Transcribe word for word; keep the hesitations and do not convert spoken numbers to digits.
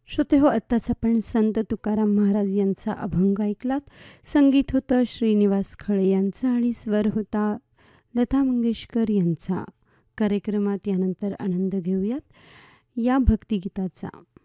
श्रोते हो, आत्ताच आपण संत तुकाराम महाराज यांचा अभंग ऐकलात. संगीत होतं श्रीनिवास खळे यांचं आणि स्वर होता लता मंगेशकर यांचा. कार्यक्रमात यानंतर आनंद घेऊयात या भक्तिगीताचा.